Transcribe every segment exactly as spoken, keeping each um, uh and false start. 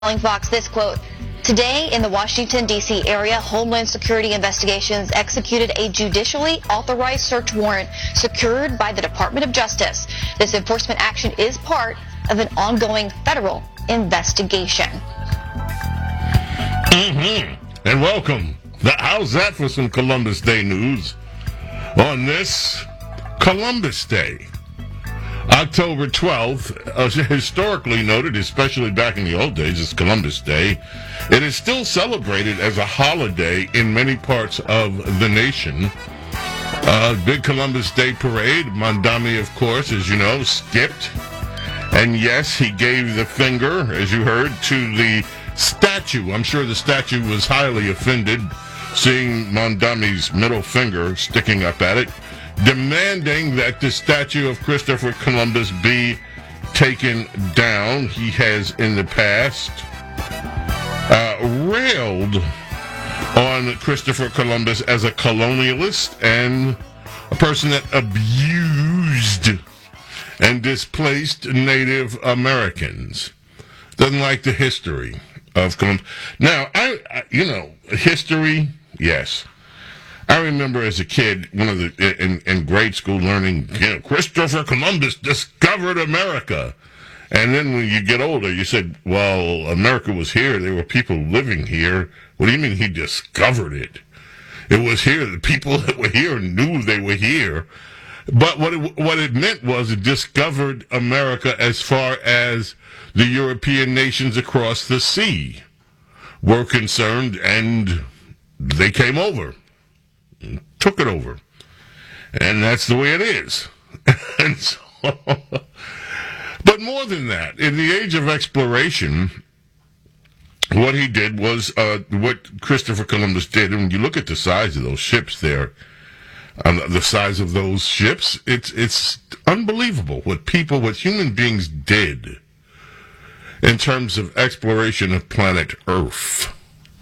Telling Fox this quote, "Today in the Washington, D C area, Homeland Security Investigations executed a judicially authorized search warrant secured by the Department of Justice. This enforcement action is part of an ongoing federal investigation." Mm-hmm. And welcome. How's that for some Columbus Day news? On this Columbus Day, October twelfth, uh, historically noted, especially back in the old days, is Columbus Day. It is still celebrated as a holiday in many parts of the nation. Uh, big Columbus Day parade. Mondami, of course, as you know, skipped. And yes, he gave the finger, as you heard, to the statue. I'm sure the statue was highly offended seeing Mondami's middle finger sticking up at it, demanding that the statue of Christopher Columbus be taken down. He has in the past uh, railed on Christopher Columbus as a colonialist and a person that abused and displaced Native Americans. Doesn't like the history of Columbus. Now, I, I you know, history, yes. I remember as a kid, one of the in, in grade school, learning, you know, Christopher Columbus discovered America. And then when you get older, you said, well, America was here. There were people living here. What do you mean he discovered it? It was here. The people that were here knew they were here. But what it, what it meant was it discovered America as far as the European nations across the sea were concerned, and they came over. Took it over. And that's the way it is. And so, but more than that, in the age of exploration, what he did was uh, what Christopher Columbus did. And when you look at the size of those ships there, um, the size of those ships, it's it's unbelievable what people, what human beings did in terms of exploration of planet Earth.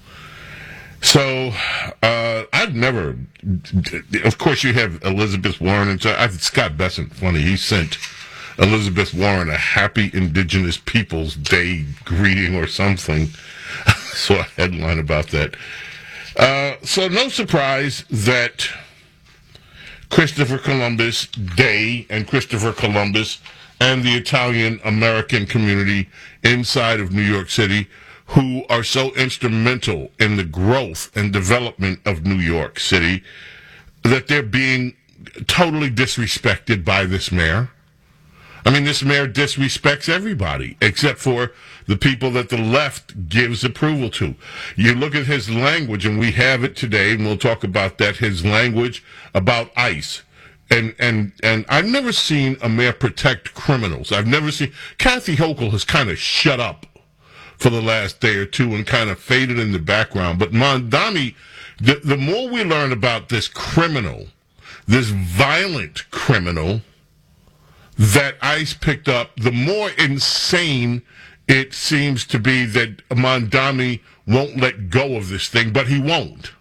So, uh, I've never, of course you have Elizabeth Warren, and so I, Scott Bessent, funny, he sent Elizabeth Warren a happy Indigenous Peoples Day greeting or something. Saw a headline about that. Uh, so no surprise that Christopher Columbus Day and Christopher Columbus and the Italian-American community inside of New York City, who are so instrumental in the growth and development of New York City, that they're being totally disrespected by this mayor. I mean, this mayor disrespects everybody, except for the people that the left gives approval to. You look at his language, and we have it today, and we'll talk about that, his language about ICE. And, and, and I've never seen a mayor protect criminals. I've never seen, Kathy Hochul has kind of shut up for the last day or two and kind of faded in the background. But Mondami, the, the more we learn about this criminal, this violent criminal that ICE picked up, the more insane it seems to be that Mondami won't let go of this thing, but he won't.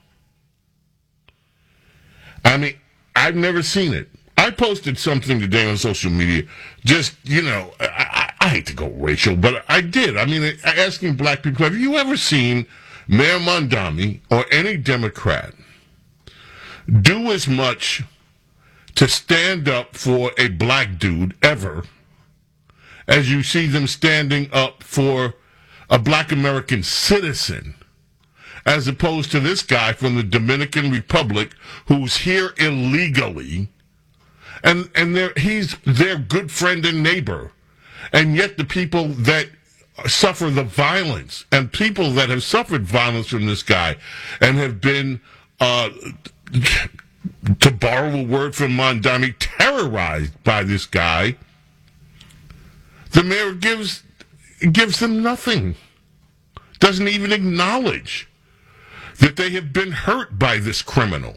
I mean, I've never seen it. I posted something today on social media, just, you know, I, I hate to go racial, but I did. I mean, asking black people, have you ever seen Mayor Mondami or any Democrat do as much to stand up for a black dude ever as you see them standing up for a black American citizen, as opposed to this guy from the Dominican Republic who's here illegally, and and they're, he's their good friend and neighbor. And yet the people that suffer the violence, and people that have suffered violence from this guy and have been, uh, to borrow a word from Mondami, terrorized by this guy, the mayor gives gives them nothing. Doesn't even acknowledge that they have been hurt by this criminal.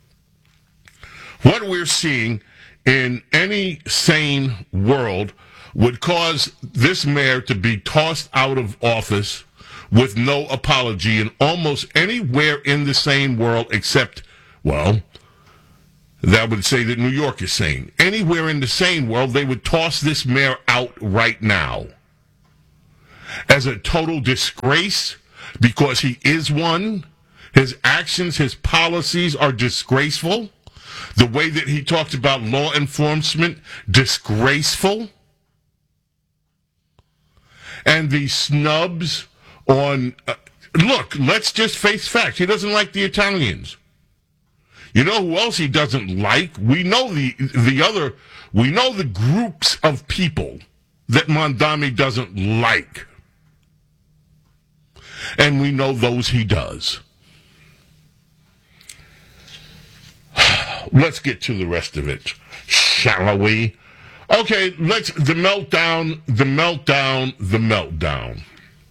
What we're seeing in any sane world would cause this mayor to be tossed out of office with no apology in almost anywhere in the sane world except, well, that would say that New York is sane. Anywhere in the sane world, they would toss this mayor out right now. as a total disgrace because he is one. His actions, his policies are disgraceful. The way that he talks about law enforcement, disgraceful. And the snubs on, uh, look, let's just face facts. He doesn't like the Italians. You know who else he doesn't like? We know the the other, we know the groups of people that Mondami doesn't like. And we know those he does. Let's get to the rest of it, shall we? Okay, let's, the meltdown, the meltdown, the meltdown.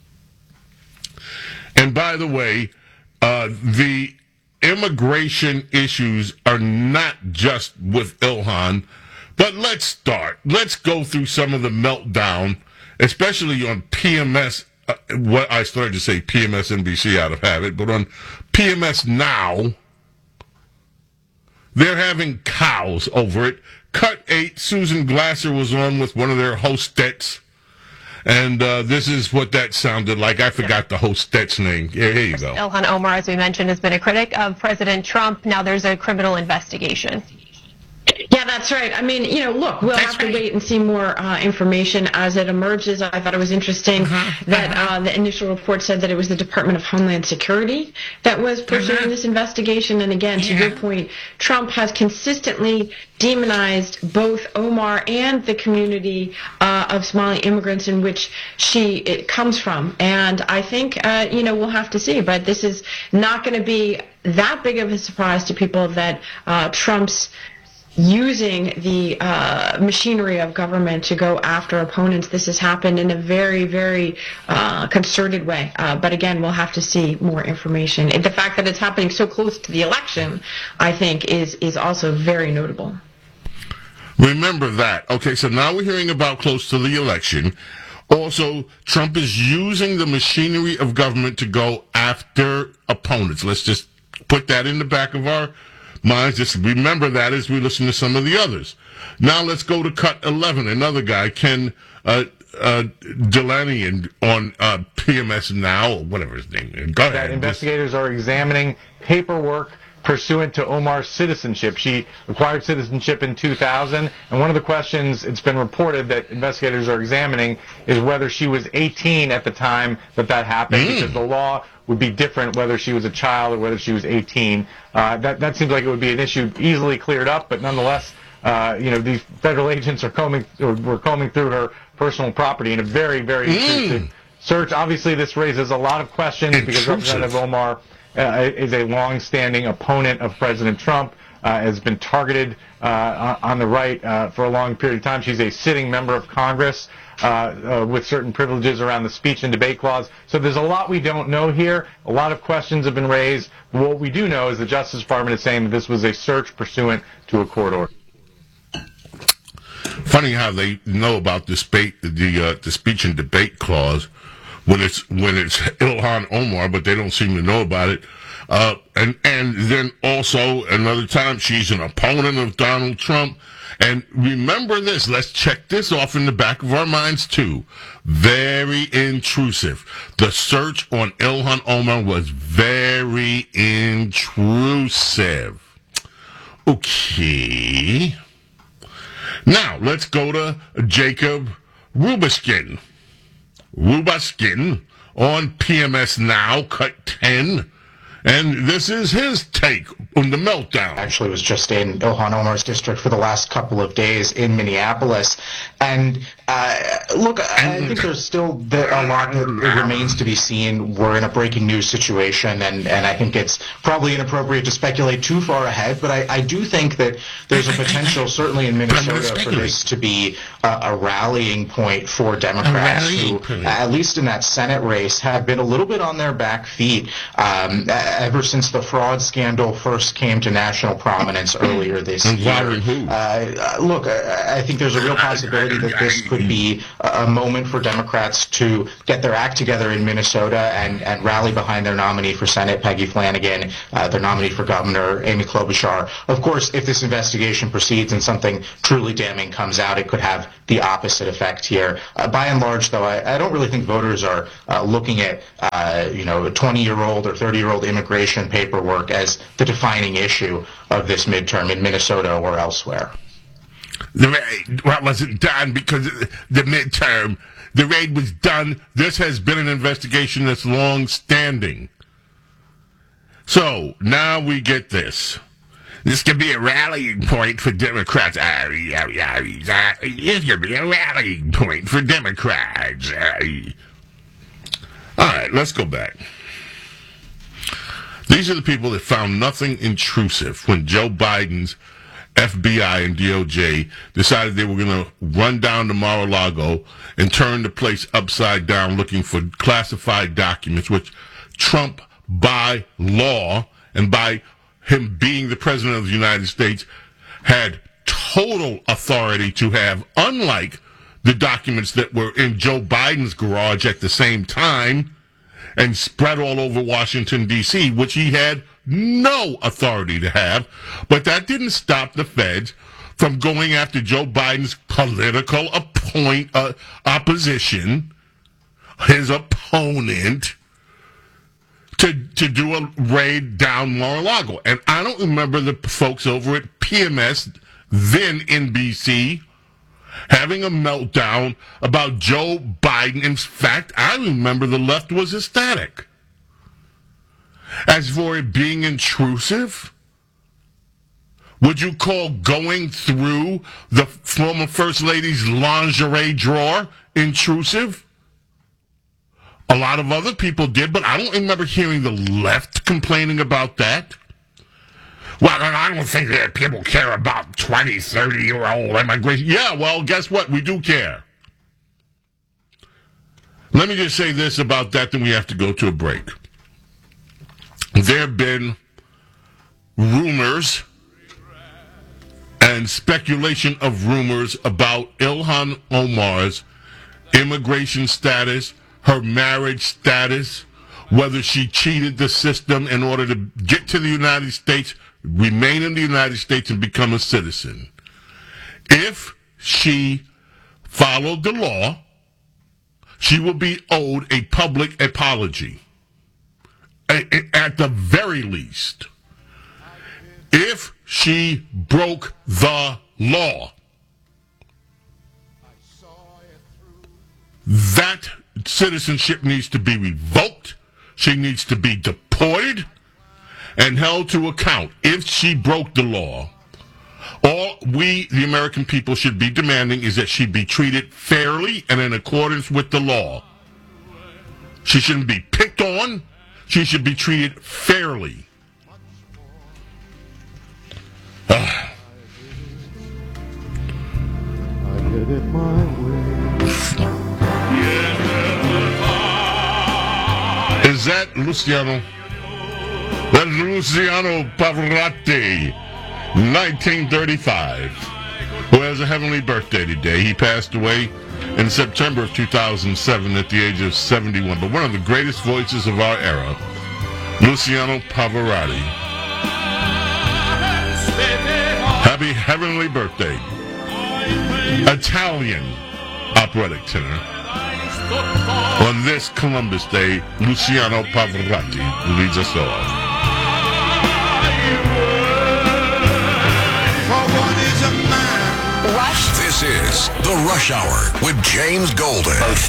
And by the way, uh, the immigration issues are not just with Ilhan, but let's start. Let's go through some of the meltdown, especially on P M S, uh, what I started to say P M S N B C out of habit, but on P M S Now, they're having cows over it. Cut eight, Susan Glasser was on with one of their hostettes. And uh, this is what that sounded like. I forgot the hostette's name. Here, here you go. Ilhan Omar, as we mentioned, has been a critic of President Trump. Now there's a criminal investigation. Yeah, that's right. I mean, you know, look, we'll that's have to right. wait and see more uh, information as it emerges. I thought it was interesting uh-huh. that uh, the initial report said that it was the Department of Homeland Security that was pursuing uh-huh. this investigation. And again, to yeah. your point, Trump has consistently demonized both Omar and the community uh, of Somali immigrants in which she it comes from. And I think, uh, you know, we'll have to see. But this is not going to be that big of a surprise to people that uh, Trump's using the uh, machinery of government to go after opponents. This has happened in a very, very uh, concerted way. Uh, but again, we'll have to see more information. The fact that it's happening so close to the election, I think, is is also very notable. Remember that. Okay, so now we're hearing about close to the election. Also, Trump is using the machinery of government to go after opponents. Let's just put that in the back of our minds. Just remember that as we listen to some of the others. Now let's go to cut eleven. Another guy, Ken uh, uh, Delaney, and on uh, P M S Now, or whatever his name is. Go ahead. That investigators are examining paperwork pursuant to Omar's citizenship. She acquired citizenship in two thousand, and one of the questions it's been reported that investigators are examining is whether she was eighteen at the time that that happened, mm. because the law would be different whether she was a child or whether she was eighteen. Uh, that that seems like it would be an issue easily cleared up, but nonetheless, uh, you know, these federal agents are combing or were combing through her personal property in a very, very mm. intrusive search. Obviously, this raises a lot of questions intrusive. because Representative Omar uh, is a long-standing opponent of President Trump. Uh, has been targeted uh, on the right uh, for a long period of time. She's a sitting member of Congress uh, uh, with certain privileges around the speech and debate clause. So there's a lot we don't know here. A lot of questions have been raised. What we do know is the Justice Department is saying that this was a search pursuant to a court order. Funny how they know about the, spa- the, uh, the speech and debate clause when it's when it's Ilhan Omar, but they don't seem to know about it. Uh, and, and then also another time she's an opponent of Donald Trump. And remember this, let's check this off in the back of our minds too. Very intrusive. The search on Ilhan Omar was very intrusive. Okay. Now, let's go to Jacob Rubinstein. Rubinstein on P M S Now, cut ten. And this is his take on the meltdown. Actually was just in Ilhan Omar's district for the last couple of days in Minneapolis. And uh, look, I think there's still a lot that remains to be seen. We're in a breaking news situation, and, and I think it's probably inappropriate to speculate too far ahead. But I, I do think that there's a potential, certainly in Minnesota, for this to be a, a rallying point for Democrats who, point. at least in that Senate race, have been a little bit on their back feet. Um, ever since the fraud scandal first came to national prominence earlier this year. Uh, look, I, I think there's a real possibility that this could would be a, a moment for Democrats to get their act together in Minnesota and, and rally behind their nominee for Senate, Peggy Flanagan, uh, their nominee for governor, Amy Klobuchar. Of course, if this investigation proceeds and something truly damning comes out, it could have the opposite effect here. Uh, by and large, though, I, I don't really think voters are uh, looking at, uh, you know, twenty-year-old or thirty-year-old immigration paperwork as the defining issue of this midterm in Minnesota or elsewhere. The raid well, wasn't done because the midterm. The raid was done. This has been an investigation that's long-standing. So, now we get this. This could be a rallying point for Democrats. Ah, yeah, yeah, yeah. This could be a rallying point for Democrats. All right, let's go back. These are the people that found nothing intrusive when Joe Biden's F B I and D O J decided they were going to run down to Mar-a-Lago and turn the place upside down looking for classified documents, which Trump, by law and by him being the president of the United States, had total authority to have, unlike the documents that were in Joe Biden's garage at the same time and spread all over Washington, D C, which he had no authority to have. But that didn't stop the feds from going after Joe Biden's political appoint, uh, opposition, his opponent, to to do a raid down Mar-a-Lago. And I don't remember the folks over at P M S, then N B C, having a meltdown about Joe Biden. In fact, I remember the left was ecstatic. As for it being intrusive, would you call going through the former First Lady's lingerie drawer intrusive? A lot of other people did, but I don't remember hearing the left complaining about that. Well, I don't think that people care about twenty, thirty-year-old immigration. Yeah, well, guess what? We do care. Let me just say this about that, then we have to go to a break. There have been rumors and speculation of rumors about Ilhan Omar's immigration status, her marriage status, whether she cheated the system in order to get to the United States, remain in the United States, and become a citizen. If she followed the law, she will be owed a public apology. At the very least, if she broke the law, that citizenship needs to be revoked. She needs to be deported and held to account if she broke the law. All we, the American people, should be demanding is that she be treated fairly and in accordance with the law. She shouldn't be picked on. She should be treated fairly. Uh. Is that Luciano? That's Luciano Pavarotti, nineteen thirty-five, who has a heavenly birthday today. He passed away in September of two thousand seven at the age of seventy-one, but one of the greatest voices of our era, Luciano Pavarotti. Happy heavenly birthday. Italian operatic tenor. On this Columbus Day, Luciano Pavarotti leads us off. Rush. This is The Rush Hour with James Golden.